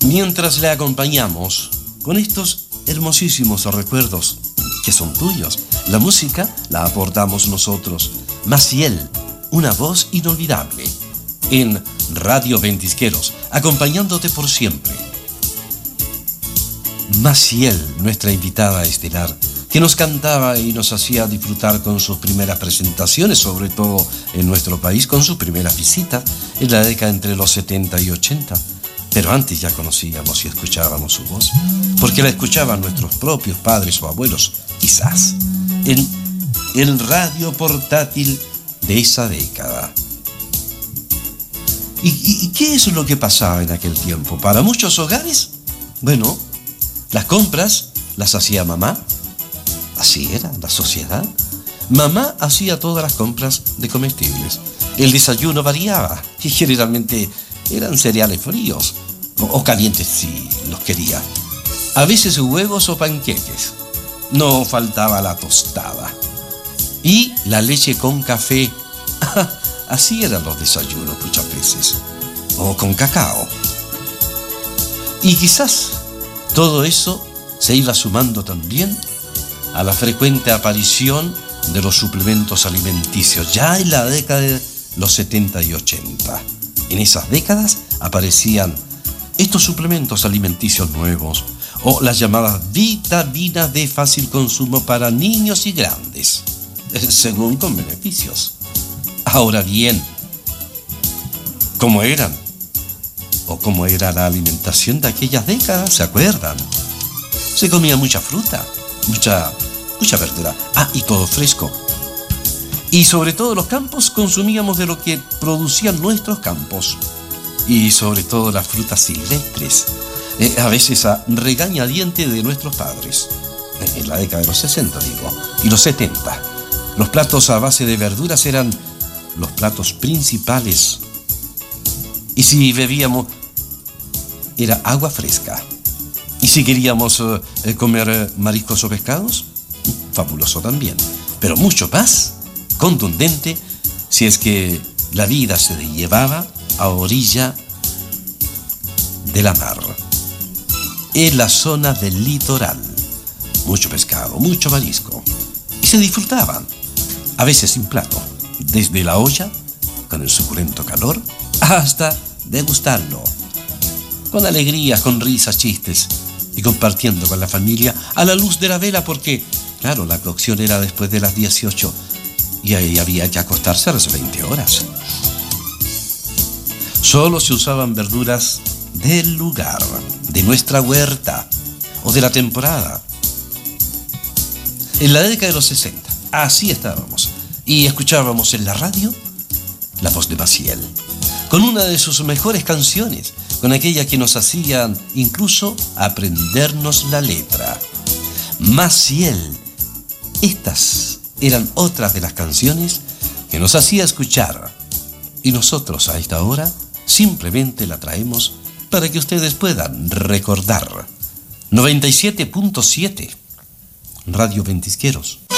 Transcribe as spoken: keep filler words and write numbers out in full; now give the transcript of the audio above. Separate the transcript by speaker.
Speaker 1: mientras le acompañamos con estos hermosísimos recuerdos que son tuyos. La música la aportamos nosotros. Maciel, una voz inolvidable, en Radio Ventisqueros, acompañándote por siempre. Maciel, nuestra invitada estelar, que nos cantaba y nos hacía disfrutar con sus primeras presentaciones, sobre todo en nuestro país, con sus primeras visitas en la década entre los setenta y ochenta. Pero antes ya conocíamos y escuchábamos su voz, porque la escuchaban nuestros propios padres o abuelos, quizás, en el radio portátil de esa década. ¿Y, y, y qué es lo que pasaba en aquel tiempo? Para muchos hogares, bueno, las compras las hacía mamá. Así era la sociedad. Mamá hacía todas las compras de comestibles. El desayuno variaba, y generalmente eran cereales fríos, o, o calientes si los quería. A veces huevos o panqueques. No faltaba la tostada. Y la leche con café. Así eran los desayunos muchas veces. O con cacao. Y quizás todo eso se iba sumando también a la frecuente aparición de los suplementos alimenticios, ya en la década de los setenta y ochenta. En esas décadas aparecían estos suplementos alimenticios nuevos, o las llamadas vitaminas de fácil consumo para niños y grandes, según con beneficios. Ahora bien, ¿cómo eran? ¿O cómo era la alimentación de aquellas décadas? ¿Se acuerdan? Se comía mucha fruta, mucha, mucha verdura. Ah, y todo fresco. Y sobre todo los campos consumíamos de lo que producían nuestros campos. Y sobre todo las frutas silvestres. Eh, a veces a regañadiente de nuestros padres. En la década de los sesenta, digo. Y los setenta. Los platos a base de verduras eran los platos principales. Y si bebíamos, era agua fresca. Y si queríamos eh, comer eh, mariscos o pescados, fabuloso también. Pero mucho más contundente si es que la vida se llevaba a orilla de la mar. En la zona del litoral. Mucho pescado, mucho marisco. Y se disfrutaban, a veces sin plato, desde la olla, con el suculento calor, hasta degustarlo. Con alegría, con risas, chistes, y compartiendo con la familia a la luz de la vela, porque, claro, la cocción era después de las dieciocho y ahí había que acostarse a las veinte horas. Solo se usaban verduras del lugar, de nuestra huerta o de la temporada. En la década de los sesenta, así estábamos, y escuchábamos en la radio la voz de Maciel, con una de sus mejores canciones, con aquella que nos hacían incluso aprendernos la letra. Maciel. Estas eran otras de las canciones que nos hacía escuchar. Y nosotros a esta hora simplemente la traemos para que ustedes puedan recordar. noventa y siete punto siete Radio Ventisqueros.